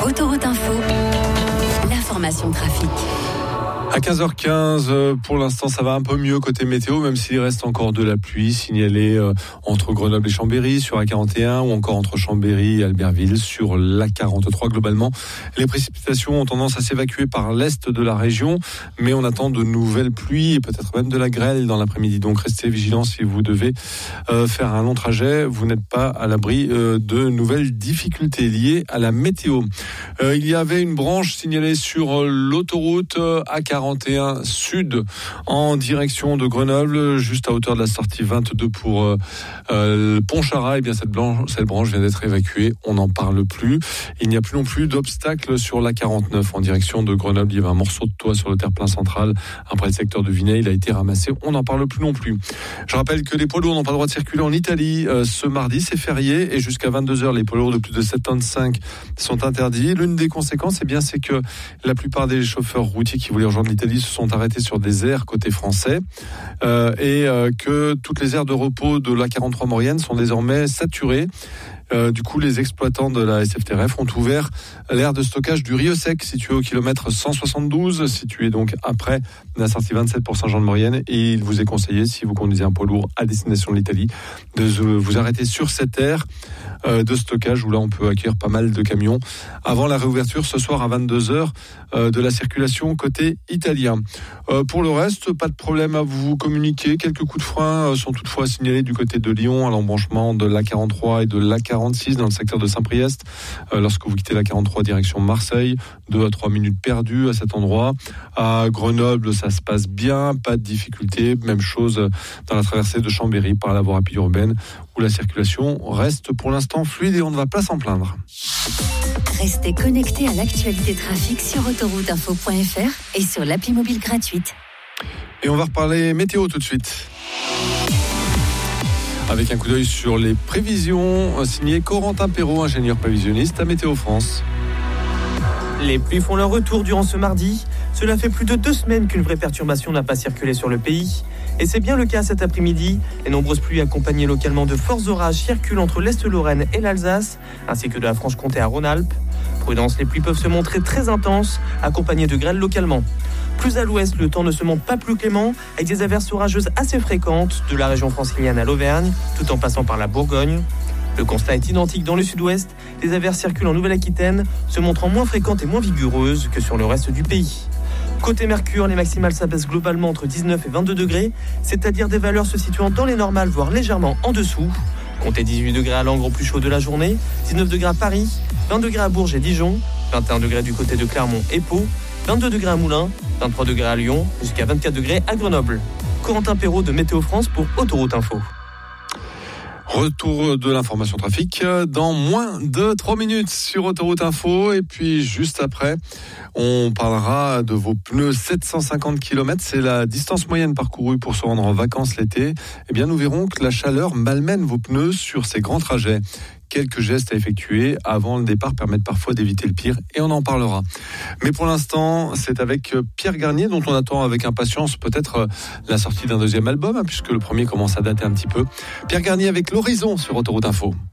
Autoroute Info, l'information trafic. À 15h15, pour l'instant, ça va un peu mieux côté météo, même s'il reste encore de la pluie signalée entre Grenoble et Chambéry sur l'A41 ou encore entre Chambéry et Albertville sur l'A43. Globalement, les précipitations ont tendance à s'évacuer par l'est de la région, mais on attend de nouvelles pluies et peut-être même de la grêle dans l'après-midi. Donc restez vigilants si vous devez faire un long trajet. Vous n'êtes pas à l'abri de nouvelles difficultés liées à la météo. Il y avait une branche signalée sur l'autoroute A41 sud en direction de Grenoble, juste à hauteur de la sortie 22 pour Pontcharrat. Et bien cette branche vient d'être évacuée, on n'en parle plus. Il n'y a plus non plus d'obstacle sur la 49 en direction de Grenoble. Il y avait un morceau de toit sur le terre-plein central après le secteur de Vinay, il a été ramassé, on n'en parle plus non plus. Je rappelle que les poids lourds n'ont pas le droit de circuler en Italie ce mardi, c'est férié et jusqu'à 22h les poids lourds de plus de 7,5 tonnes sont interdits. L'une des conséquences, c'est que la plupart des chauffeurs routiers qui voulaient rejoindre l'Italie se sont arrêtés sur des aires côté français et que toutes les aires de repos de la 43 Maurienne sont désormais saturées. Du coup, les exploitants de la SFTRF ont ouvert l'aire de stockage du Rio Sec, situé au kilomètre 172, situé donc après la sortie 27 pour Saint-Jean-de-Maurienne. Et il vous est conseillé, si vous conduisez un poids lourd à destination de l'Italie, de vous arrêter sur cette aire de stockage où là on peut accueillir pas mal de camions avant la réouverture ce soir à 22h de la circulation côté italien. Pour le reste, pas de problème à vous communiquer. Quelques coups de frein sont toutefois signalés du côté de Lyon à l'embranchement de l'A43 et de l'A46 dans le secteur de Saint-Priest. Lorsque vous quittez l'A43 direction Marseille, 2 à 3 minutes perdues à cet endroit. À Grenoble, ça se passe bien, pas de difficulté. Même chose dans la traversée de Chambéry par la voie rapide urbaine où la circulation reste pour l'instant fluide et on ne va pas s'en plaindre. Restez connectés à l'actualité trafic sur autorouteinfo.fr et sur l'appli mobile gratuite. Et on va reparler météo tout de suite. Avec un coup d'œil sur les prévisions, signé Corentin Perrault, ingénieur prévisionniste à Météo France. Les pluies font leur retour durant ce mardi. Cela fait plus de 2 semaines qu'une vraie perturbation n'a pas circulé sur le pays. Et c'est bien le cas cet après-midi. Les nombreuses pluies accompagnées localement de forts orages circulent entre l'Est-Lorraine et l'Alsace, ainsi que de la Franche-Comté à Rhône-Alpes. Prudence, les pluies peuvent se montrer très intenses, accompagnées de grêles localement. Plus à l'ouest, le temps ne se montre pas plus clément, avec des averses orageuses assez fréquentes, de la région francilienne à l'Auvergne, tout en passant par la Bourgogne. Le constat est identique dans le sud-ouest. Les averses circulent en Nouvelle-Aquitaine, se montrant moins fréquentes et moins vigoureuses que sur le reste du pays. Côté Mercure, les maximales s'abaissent globalement entre 19 et 22 degrés, c'est-à-dire des valeurs se situant dans les normales, voire légèrement en dessous. Comptez 18 degrés à Langres au plus chaud de la journée, 19 degrés à Paris, 20 degrés à Bourges et Dijon, 21 degrés du côté de Clermont et Pau, 22 degrés à Moulins, 23 degrés à Lyon, jusqu'à 24 degrés à Grenoble. Corentin Perrault de Météo France pour Autoroute Info. Retour de l'information trafic dans moins de 3 minutes sur Autoroute Info. Et puis juste après, on parlera de vos pneus 750 km. C'est la distance moyenne parcourue pour se rendre en vacances l'été. Eh bien, nous verrons que la chaleur malmène vos pneus sur ces grands trajets. Quelques gestes à effectuer avant le départ permettent parfois d'éviter le pire et on en parlera. Mais pour l'instant, c'est avec Pierre Garnier dont on attend avec impatience peut-être la sortie d'un deuxième album, puisque le premier commence à dater un petit peu. Pierre Garnier avec l'Horizon sur Autoroute Info.